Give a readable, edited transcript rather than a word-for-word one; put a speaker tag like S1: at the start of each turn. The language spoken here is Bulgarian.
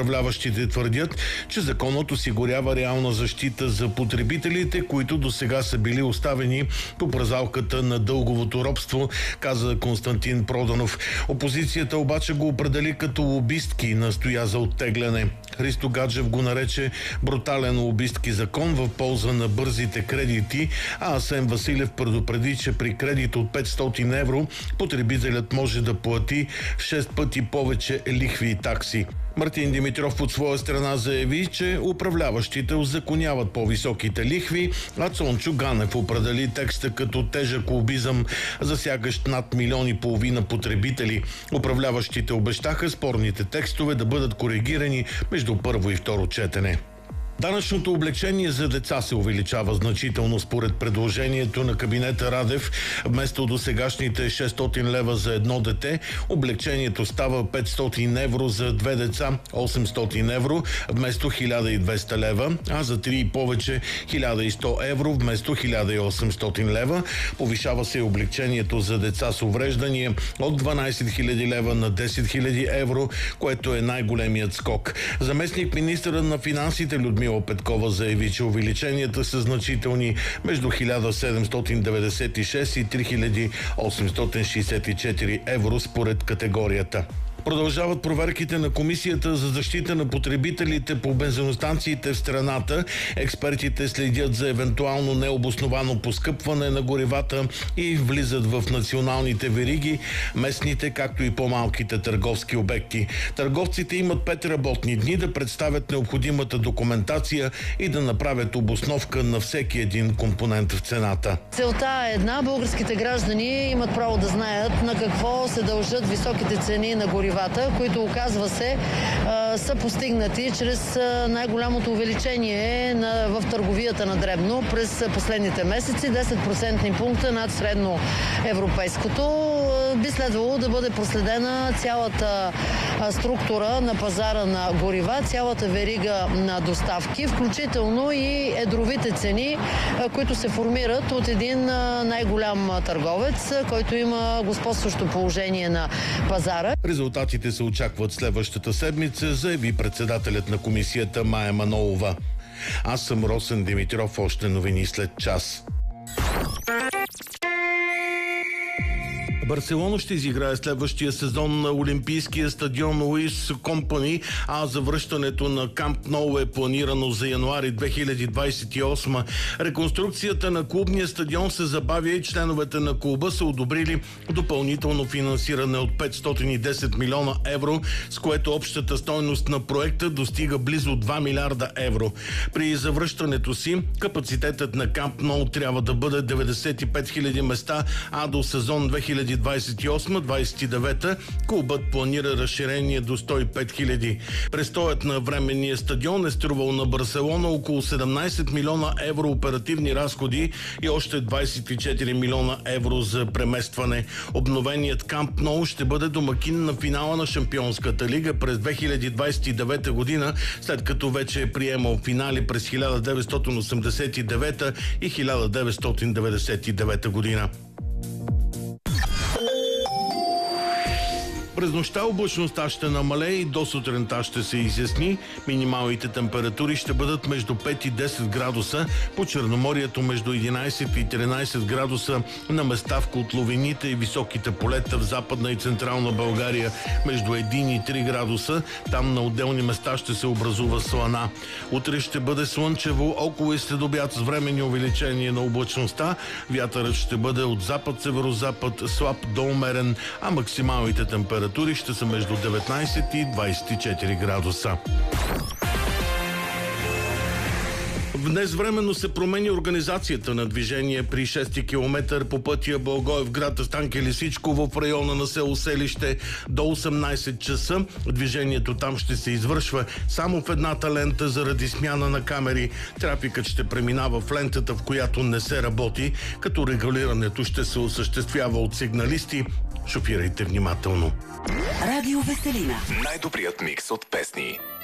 S1: управляващите твърдят, че законът осигурява реална защита за потребителите, които досега са били оставени по празалката на дълговото робство, каза Константин Проданов. Опозицията обаче го определи като лобистки и настоя за оттегляне. Христо Гаджев го нарече брутален лобистки закон в полза на бързите кредити, а Асен Василев предупреди, че при кредит от 500 евро потребителят може да плати 6 пъти повече лихви и такси. Мартин Димитров от своя страна заяви, че управляващите узаконяват по-високите лихви, а Цончо Ганев определи текста като тежък лобизъм, засягащ над 1,5 милиона потребители. Управляващите обещаха спорните текстове да бъдат коригирани между първо и второ четене. Данъчното облекчение за деца се увеличава значително според предложението на кабинета Радев. Вместо досегашните 600 лева за едно дете, облекчението става 500 евро за 2 деца, 800 евро вместо 1200 лева, а за 3 и повече 1100 евро вместо 1800 лева. Повишава се облекчението за деца с увреждания от 12 000 лева на 10 000 евро, което е най-големият скок. Заместник министъра на финансите Людмила Петкова заяви, че увеличенията са значителни между 1796 и 3864 евро според категорията. Продължават проверките на Комисията за защита на потребителите по бензиностанциите в страната. Експертите следят за евентуално необосновано поскъпване на горивата и влизат в националните вериги, местните, както и по-малките търговски обекти. Търговците имат 5 работни дни да представят необходимата документация и да направят обосновка на всеки един компонент в цената.
S2: Целта е една. Българските граждани имат право да знаят на какво се дължат високите цени на горивата, които, оказва се, са постигнати чрез най-голямото увеличение в търговията на дребно през последните месеци, 10% пункта над средно европейското. Би следвало да бъде проследена цялата структура на пазара на горива, цялата верига на доставки, включително и едровите цени, които се формират от един най-голям търговец, който има господстващо положение на пазара.
S1: Резултатите се очакват следващата седмица, заяви председателят на комисията Мая Манолова. Аз съм Росен Димитров, още новини след час. Барселона ще изиграе следващия сезон на Олимпийския стадион Луис Компани, а завръщането на Камп Ноу е планирано за януари 2028. Реконструкцията на клубния стадион се забавя и членовете на клуба са одобрили допълнително финансиране от 510 милиона евро, с което общата стойност на проекта достига близо 2 милиарда евро. При завръщането си капацитетът на Камп Ноу трябва да бъде 95 000 места, а до сезон 2028-29 клубът планира разширение до 105 000. Престоят на временния стадион е струвал на Барселона около 17 милиона евро оперативни разходи и още 24 милиона евро за преместване. Обновеният Камп Ноу ще бъде домакин на финала на Шампионската лига през 2029 година, след като вече е приемал финали през 1989 и 1999 година. През нощта облачността ще намалее и до сутринта ще се изясни. Минималните температури ще бъдат между 5 и 10 градуса, по Черноморието между 11 и 13 градуса, на места в котловините и високите полета в Западна и Централна България между 1 и 3 градуса. Там на отделни места ще се образува слана. Утре ще бъде слънчево, около и следобед с временни увеличение на облачността. Вятърът ще бъде от запад-северозапад, слаб до умерен, а максималните температури ще са между 19 и 24 градуса. Днес временно се промени организацията на движение при 6-ти километър по пътя Благоевград Станке Лисичко в района на село Селище до 18 часа. Движението там ще се извършва само в едната лента заради смяна на камери. Трафикът ще преминава в лентата, в която не се работи, като регулирането ще се осъществява от сигналисти. Шофирайте внимателно.
S3: Радио Веселина.
S4: Най-добрият микс от песни.